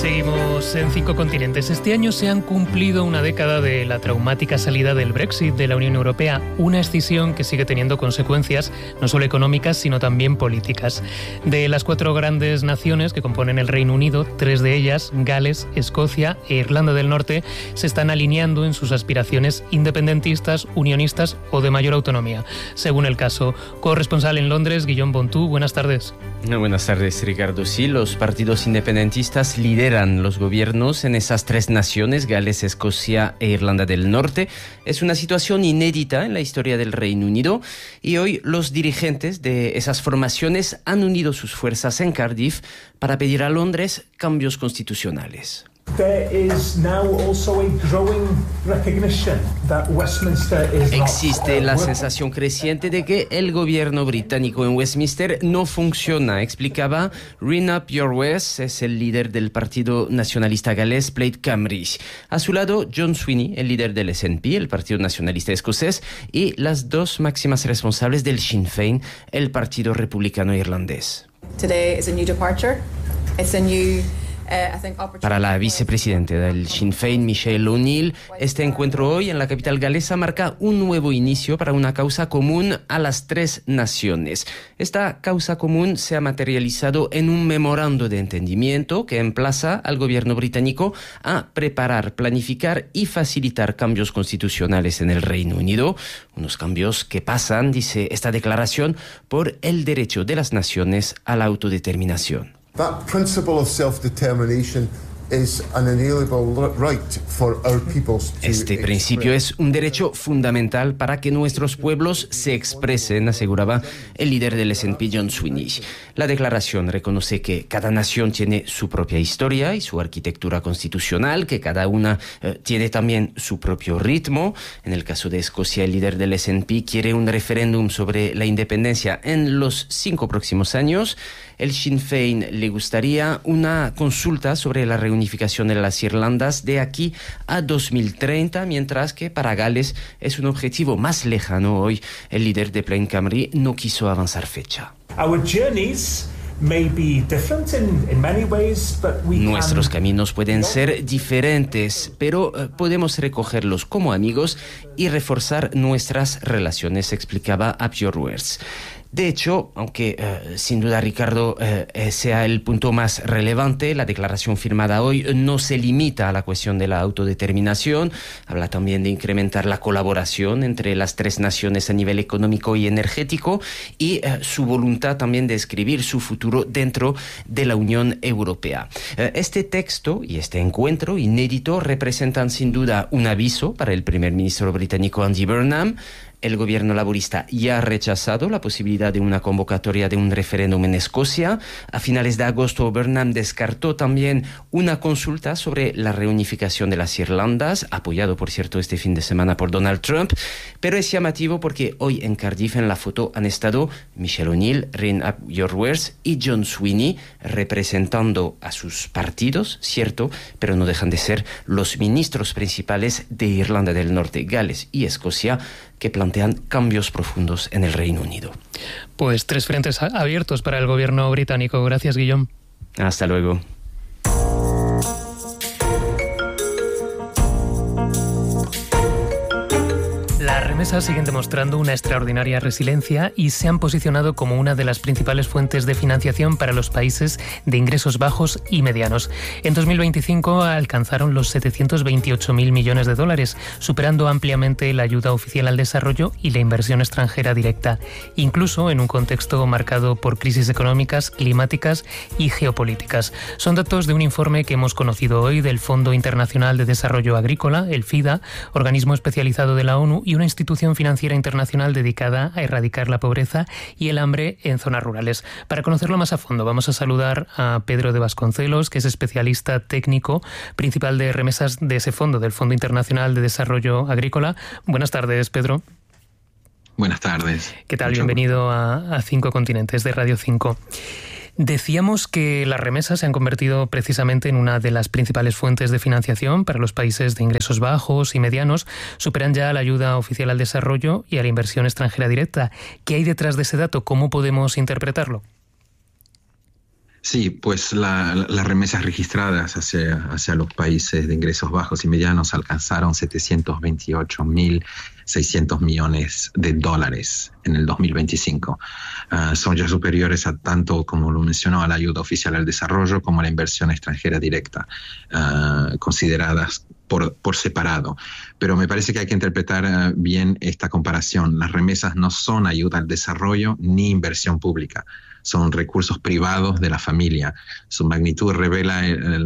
Seguimos en 5 continentes. Este año se han cumplido una década de la traumática salida del Brexit de la Unión Europea, una escisión que sigue teniendo consecuencias no solo económicas, sino también políticas. De las 4 grandes naciones que componen el Reino Unido, 3 de ellas, Gales, Escocia e Irlanda del Norte, se están alineando en sus aspiraciones independentistas, unionistas o de mayor autonomía, según el caso. Corresponsal en Londres, Guillaume Bontou, buenas tardes. Buenas tardes, Ricardo. Sí, los partidos independentistas lideran los gobiernos en esas 3 naciones, Gales, Escocia e Irlanda del Norte. Es una situación inédita en la historia del Reino Unido y hoy los dirigentes de esas formaciones han unido sus fuerzas en Cardiff para pedir a Londres cambios constitucionales. Existe la sensación creciente de que el gobierno británico en Westminster no funciona, explicaba Ring Up Your West, es el líder del partido nacionalista galés Plaid Cymru. A su lado, John Sweeney, el líder del SNP, el partido nacionalista escocés, y las 2 máximas responsables del Sinn Féin, el partido republicano irlandés. Today is a new departure. It's a new Para la vicepresidenta del Sinn Féin, Michelle O'Neill, este encuentro hoy en la capital galesa marca un nuevo inicio para una causa común a las 3 naciones. Esta causa común se ha materializado en un memorando de entendimiento que emplaza al gobierno británico a preparar, planificar y facilitar cambios constitucionales en el Reino Unido. Unos cambios que pasan, dice esta declaración, por el derecho de las naciones a la autodeterminación. That principle of self-determination is an inalienable right for our peoples to Este principio es un derecho fundamental para que nuestros pueblos se expresen, aseguraba el líder del SNP, John Sweeney. La declaración reconoce que cada nación tiene su propia historia y su arquitectura constitucional, que cada una tiene también su propio ritmo. En el caso de Escocia, el líder del SNP quiere un referéndum sobre la independencia en los 5 próximos años. El Sinn Féin le gustaría una consulta sobre la reunificación de las Irlandas de aquí a 2030, mientras que para Gales es un objetivo más lejano. Hoy el líder de Plaid Cymru no quiso avanzar fecha. Nuestros caminos pueden ser diferentes, pero podemos recogerlos como amigos y reforzar nuestras relaciones, explicaba Up Your Words. De hecho, aunque sin duda, Ricardo, sea el punto más relevante, la declaración firmada hoy no se limita a la cuestión de la autodeterminación. Habla también de incrementar la colaboración entre las 3 naciones a nivel económico y energético y su voluntad también de escribir su futuro dentro de la Unión Europea. Este texto y este encuentro inédito representan sin duda un aviso para el primer ministro británico Andy Burnham. El gobierno laborista ya ha rechazado la posibilidad de una convocatoria de un referéndum en Escocia. A finales de agosto, Burnham descartó también una consulta sobre la reunificación de las Irlandas, apoyado, por cierto, este fin de semana por Donald Trump. Pero es llamativo porque hoy en Cardiff, en la foto, han estado Michelle O'Neill, Ring Up Your Words, y John Sweeney, representando a sus partidos, cierto, pero no dejan de ser los ministros principales de Irlanda del Norte, Gales y Escocia, que plantean cambios profundos en el Reino Unido. Pues 3 frentes abiertos para el gobierno británico. Gracias, Guillaume. Hasta luego. Las remesas siguen demostrando una extraordinaria resiliencia y se han posicionado como una de las principales fuentes de financiación para los países de ingresos bajos y medianos. En 2025 alcanzaron los 728.000 millones de dólares, superando ampliamente la ayuda oficial al desarrollo y la inversión extranjera directa, incluso en un contexto marcado por crisis económicas, climáticas y geopolíticas. Son datos de un informe que hemos conocido hoy del Fondo Internacional de Desarrollo Agrícola, el FIDA, organismo especializado de la ONU y una institución financiera internacional dedicada a erradicar la pobreza y el hambre en zonas rurales. Para conocerlo más a fondo, vamos a saludar a Pedro de Vasconcelos, que es especialista técnico principal de remesas de ese fondo, del Fondo Internacional de Desarrollo Agrícola. Buenas tardes, Pedro. Buenas tardes. ¿Qué tal? Bienvenido a 5 Continentes de Radio 5. Decíamos que las remesas se han convertido precisamente en una de las principales fuentes de financiación para los países de ingresos bajos y medianos. Superan ya la ayuda oficial al desarrollo y a la inversión extranjera directa. ¿Qué hay detrás de ese dato? ¿Cómo podemos interpretarlo? Sí, pues las remesas registradas hacia los países de ingresos bajos y medianos alcanzaron 728.600 millones de dólares en el 2025. Son ya superiores a tanto, como lo mencionó, a la ayuda oficial al desarrollo como a la inversión extranjera directa, consideradas por separado. Pero me parece que hay que interpretar bien esta comparación. Las remesas no son ayuda al desarrollo ni inversión pública. Son recursos privados de la familia. Su magnitud revela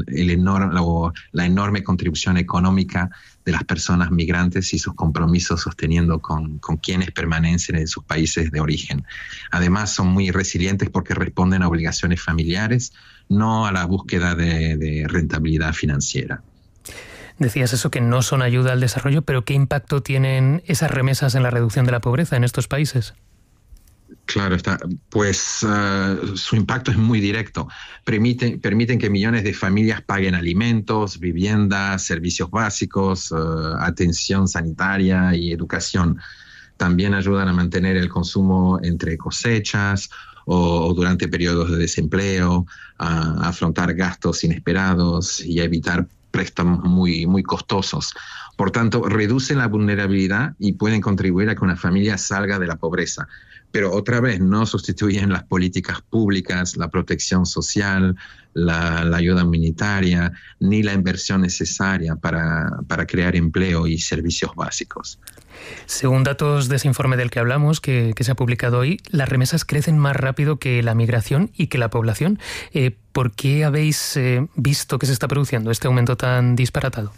la enorme contribución económica de las personas migrantes y sus compromisos sosteniendo con quienes permanecen en sus países de origen. Además, son muy resilientes porque responden a obligaciones familiares, no a la búsqueda de rentabilidad financiera. Decías eso, que no son ayuda al desarrollo, pero ¿qué impacto tienen esas remesas en la reducción de la pobreza en estos países? Claro está, pues su impacto es muy directo. Permiten que millones de familias paguen alimentos, viviendas, servicios básicos, atención sanitaria y educación. También ayudan a mantener el consumo entre cosechas o durante periodos de desempleo, a afrontar gastos inesperados y a evitar préstamos muy, muy costosos. Por tanto, reducen la vulnerabilidad y pueden contribuir a que una familia salga de la pobreza. Pero otra vez no sustituyen las políticas públicas, la protección social, la ayuda humanitaria, ni la inversión necesaria para crear empleo y servicios básicos. Según datos de ese informe del que hablamos, que se ha publicado hoy, las remesas crecen más rápido que la migración y que la población. ¿Por qué habéis visto que se está produciendo este aumento tan disparatado?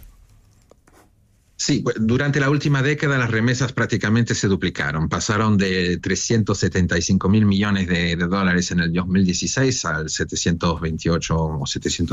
Sí, durante la última década las remesas prácticamente se duplicaron. Pasaron de 375.000 millones de dólares en el 2016 al 728 o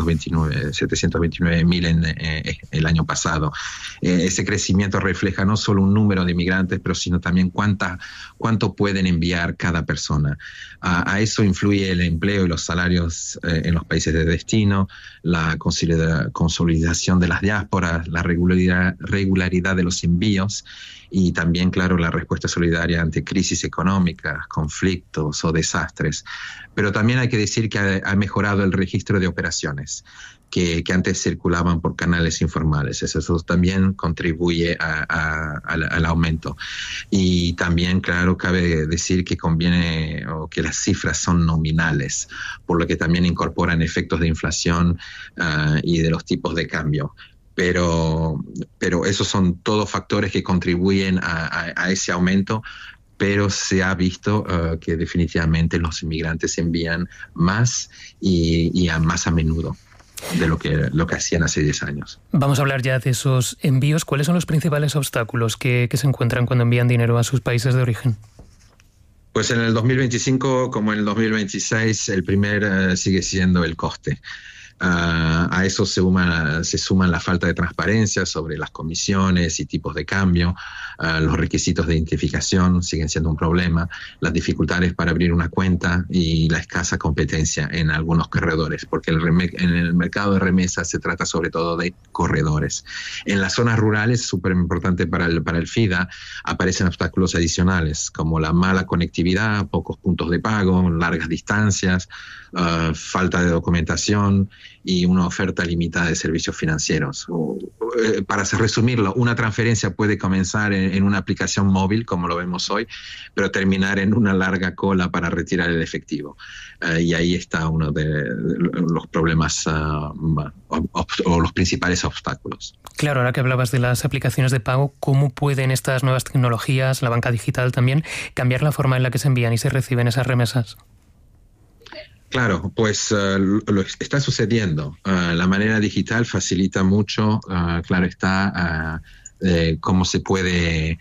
729.000 en el año pasado. Ese crecimiento refleja no solo un número de inmigrantes, pero sino también cuánto pueden enviar cada persona. A eso influye el empleo y los salarios en los países de destino, la consolidación de las diásporas, la regularidad de los envíos y también, claro, la respuesta solidaria ante crisis económicas, conflictos o desastres. Pero también hay que decir que ha mejorado el registro de operaciones que antes circulaban por canales informales. Eso también contribuye al aumento. Y también, claro, cabe decir que conviene o que las cifras son nominales, por lo que también incorporan efectos de inflación y de los tipos de cambio. Pero esos son todos factores que contribuyen a ese aumento, pero se ha visto que definitivamente los inmigrantes envían más y más a menudo de lo que hacían hace 10 años. Vamos a hablar ya de esos envíos. ¿Cuáles son los principales obstáculos que se encuentran cuando envían dinero a sus países de origen? Pues en el 2025, como en el 2026, el primer sigue siendo el coste. A eso se suman la falta de transparencia sobre las comisiones y tipos de cambio, los requisitos de identificación siguen siendo un problema, las dificultades para abrir una cuenta y la escasa competencia en algunos corredores, porque en el mercado de remesas se trata sobre todo de corredores. En las zonas rurales, súper importante para el FIDA, aparecen obstáculos adicionales como la mala conectividad, pocos puntos de pago, largas distancias, falta de documentación y una oferta limitada de servicios financieros. Para resumirlo, una transferencia puede comenzar en una aplicación móvil, como lo vemos hoy, pero terminar en una larga cola para retirar el efectivo. Y ahí está uno de los problemas o los principales obstáculos. Claro, ahora que hablabas de las aplicaciones de pago, ¿cómo pueden estas nuevas tecnologías, la banca digital también, cambiar la forma en la que se envían y se reciben esas remesas? Claro, pues lo está sucediendo. La manera digital facilita mucho, claro está, cómo se pueden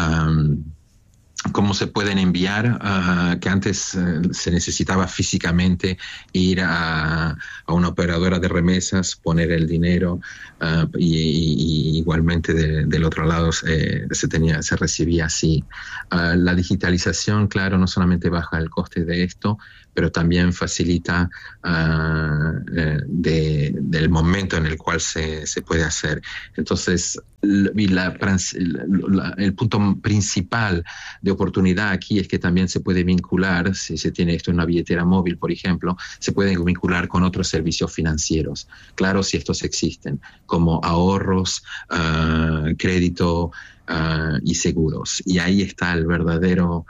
enviar, que antes se necesitaba físicamente ir a una operadora de remesas, poner el dinero y igualmente del otro lado se recibía así. La digitalización, claro, no solamente baja el coste de esto, pero también facilita del momento en el cual se puede hacer. Entonces, el punto principal de oportunidad aquí es que también se puede vincular, si se tiene esto en una billetera móvil, por ejemplo, se puede vincular con otros servicios financieros. Claro, si estos existen, como ahorros, crédito y seguros. Y ahí está el verdadero,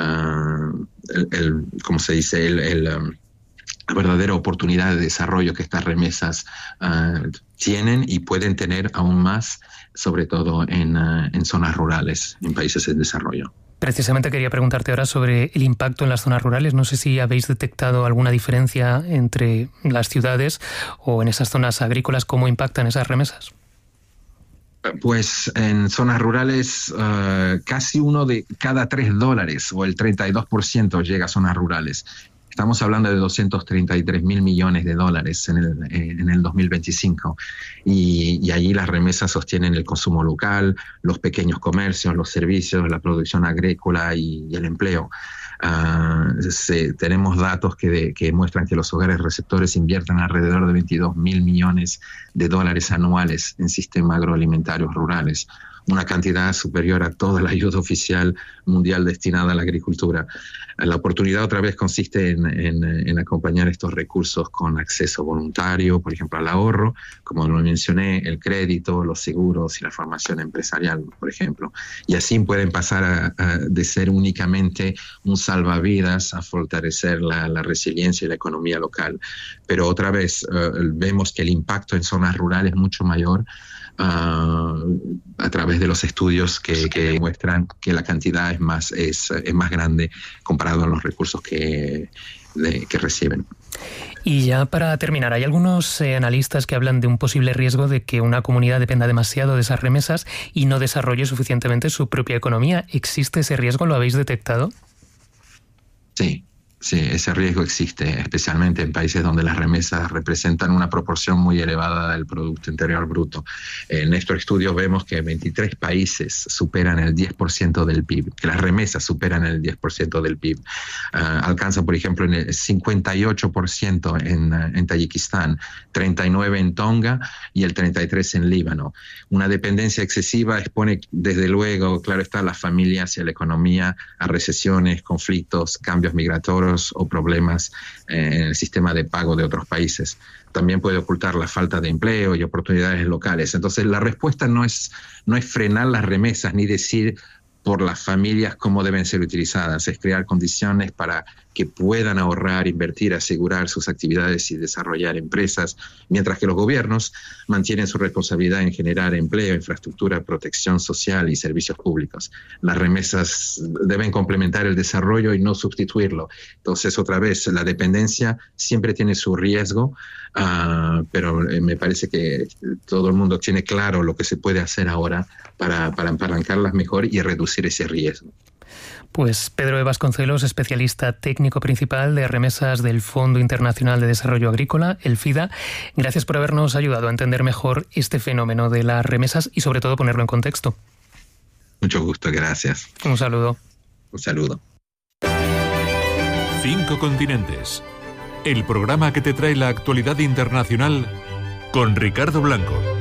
¿cómo se dice? La verdadera oportunidad de desarrollo que estas remesas tienen y pueden tener aún más, sobre todo en zonas rurales, en países en desarrollo. Precisamente quería preguntarte ahora sobre el impacto en las zonas rurales. No sé si habéis detectado alguna diferencia entre las ciudades o en esas zonas agrícolas, cómo impactan esas remesas. Pues en zonas rurales casi uno de cada $3 o el 32% llega a zonas rurales. Estamos hablando de 233.000 millones de dólares en el 2025 y allí las remesas sostienen el consumo local, los pequeños comercios, los servicios, la producción agrícola y el empleo. Tenemos datos que muestran que los hogares receptores invierten alrededor de 22.000 millones de dólares anuales en sistemas agroalimentarios rurales, una cantidad superior a toda la ayuda oficial mundial destinada a la agricultura. La oportunidad otra vez consiste en acompañar estos recursos con acceso voluntario, por ejemplo, al ahorro, como lo mencioné, el crédito, los seguros y la formación empresarial, por ejemplo. Y así pueden pasar de ser únicamente un salvavidas a fortalecer la resiliencia y la economía local. Pero otra vez vemos que el impacto en zonas rurales es mucho mayor a través de los estudios que muestran que la cantidad es más grande comparado a los recursos que reciben. Y ya para terminar, hay algunos analistas que hablan de un posible riesgo de que una comunidad dependa demasiado de esas remesas y no desarrolle suficientemente su propia economía. ¿Existe ese riesgo? ¿Lo habéis detectado? Sí, ese riesgo existe, especialmente en países donde las remesas representan una proporción muy elevada del Producto Interior Bruto. En nuestro estudio vemos que 23 países superan el 10% del PIB, que las remesas superan el 10% del PIB. Alcanzan, por ejemplo, el 58% en Tayikistán, 39% en Tonga y el 33% en Líbano. Una dependencia excesiva expone, desde luego, claro está, a las familias y a la economía a recesiones, conflictos, cambios migratorios o problemas en el sistema de pago de otros países. También puede ocultar la falta de empleo y oportunidades locales. Entonces, la respuesta no es frenar las remesas ni decir por las familias cómo deben ser utilizadas, es crear condiciones para que puedan ahorrar, invertir, asegurar sus actividades y desarrollar empresas, mientras que los gobiernos mantienen su responsabilidad en generar empleo, infraestructura, protección social y servicios públicos. Las remesas deben complementar el desarrollo y no sustituirlo. Entonces, otra vez, la dependencia siempre tiene su riesgo, pero me parece que todo el mundo tiene claro lo que se puede hacer ahora para apalancarlas mejor y reducir ese riesgo. Pues Pedro de Vasconcelos, especialista técnico principal de remesas del Fondo Internacional de Desarrollo Agrícola, el FIDA, gracias por habernos ayudado a entender mejor este fenómeno de las remesas y sobre todo ponerlo en contexto. Mucho gusto, gracias. Un saludo. Un saludo. 5 continentes. El programa que te trae la actualidad internacional con Ricardo Blanco.